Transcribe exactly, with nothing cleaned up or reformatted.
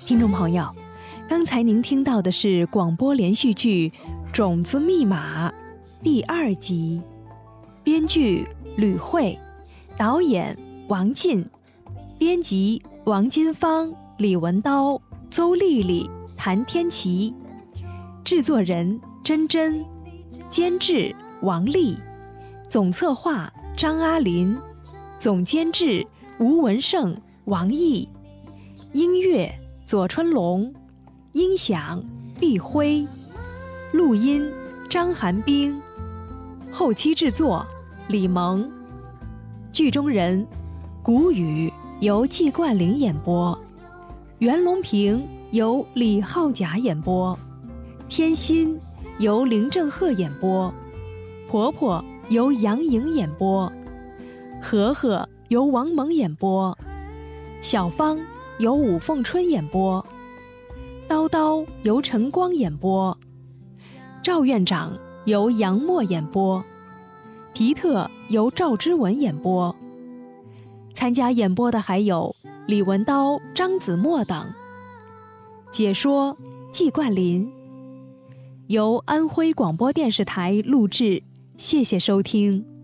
听众朋友，刚才您听到的是广播连续剧《种子密码》第二集，编剧吕慧，导演王进，编辑王金芳、李文刀、邹丽丽、谭天琪，制作人珍珍，监制王丽，总策划张阿林，总监制吴文胜、王毅，音乐左春龙，音响毕辉，录音张寒冰，后期制作李萌，剧中人谷雨由季冠霖演播，袁隆平由李浩甲演播，天心由林正赫演播，婆婆由杨颖演播，和和由王蒙演播，小芳由武凤春演播，叨叨由陈光演播，赵院长由杨默演播，皮特由赵之文演播。参加演播的还有李文刀、张子墨等。解说季冠霖，由安徽广播电视台录制，谢谢收听。